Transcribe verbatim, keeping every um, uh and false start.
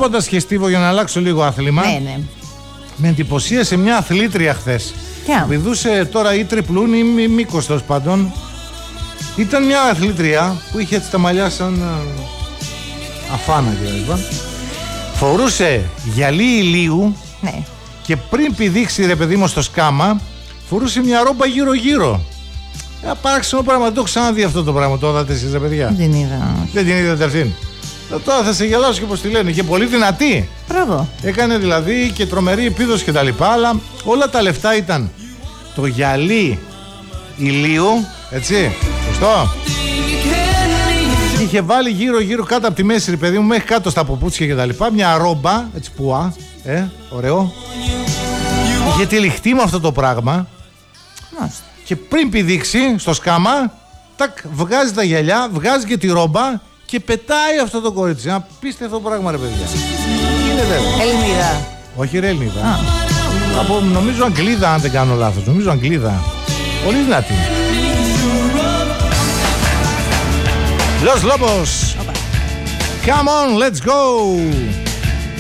βλέποντας και Στίβο, για να αλλάξω λίγο άθλημα, Ναι, ναι. με εντυπωσίασε μια αθλήτρια χθες. Ποια? Πηδούσε τώρα ή τριπλούν ή μη- μήκος τέλος πάντων. Ήταν μια αθλήτρια που είχε έτσι τα μαλλιά σαν α, αφάνα και φορούσε γυαλί ηλίου Ναι. και πριν πηδήξει, ρε παιδί μου, στο σκάμα, φορούσε μια ρόμπα γύρω-γύρω. Ένα παράξενο πράγμα, δεν το έχω ξαναδεί αυτό το πράγμα. Το είδατε εσείς, ρε παιδιά? Δεν την είδα. Δεν την είδατε αυτήν? Τώρα θα σε γελάσω και πως τη λένε. Και πολύ δυνατή. Μπράβο. Έκανε δηλαδή και τρομερή επίδοση και τα λοιπά, αλλά όλα τα λεφτά ήταν το γυαλί ηλίου, έτσι, σωστό. Είχε βάλει γύρω-γύρω κάτω από τη μέση, ρε παιδί μου, μέχρι κάτω στα ποπούτσια και τα λοιπά, μια ρόμπα, έτσι πουά, ε, ωραίο. Είχε τυλιχτεί με αυτό το πράγμα. Μάλιστα. Και πριν πηδήξει στο σκάμα, τακ, βγάζει τα γυαλιά, βγάζει και τη ρόμπα και πετάει αυτό το κορίτσι. Ένα απίστευτο πράγμα, ρε παιδιά. Γίνεται. Ελληνίδα. Όχι, ρε Ελληνίδα. Από, νομίζω Αγγλίδα, αν δεν κάνω λάθος. Νομίζω Αγγλίδα. Πολύ δυνατή. Los Lobos. Come on, let's go.